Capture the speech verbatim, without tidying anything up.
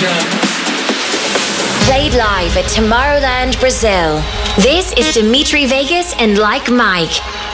Played live at Tomorrowland, Brazil. This is Dimitri Vegas and Like Mike.